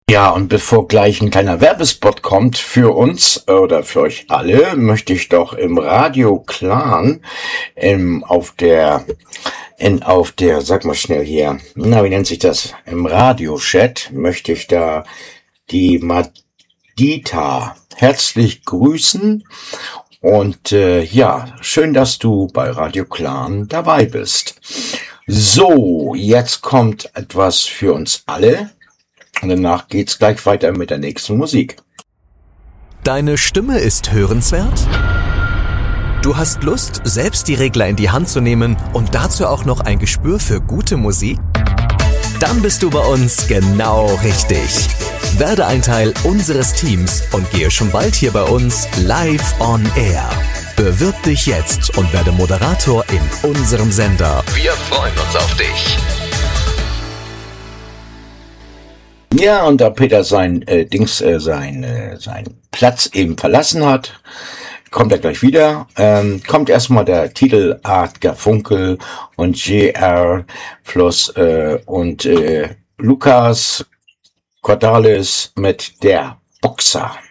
Ja, und bevor gleich ein kleiner Werbespot kommt für uns oder für euch alle, möchte ich doch im Radio Clan sag mal schnell hier, wie nennt sich das? Im Radiochat möchte ich da die Madita herzlich grüßen. Und ja, schön, dass du bei Radio Clan dabei bist. So, jetzt kommt etwas für uns alle. Und danach geht's gleich weiter mit der nächsten Musik. Deine Stimme ist hörenswert? Du hast Lust, selbst die Regler in die Hand zu nehmen und dazu auch noch ein Gespür für gute Musik? Dann bist du bei uns genau richtig. Werde ein Teil unseres Teams und gehe schon bald hier bei uns live on air. Bewirb dich jetzt und werde Moderator in unserem Sender. Wir freuen uns auf dich. Ja, und da Peter sein Platz eben verlassen hat, kommt er gleich wieder. Kommt erstmal der Titel Art Garfunkel und JR plus und Lukas Cordalis mit Der Boxer.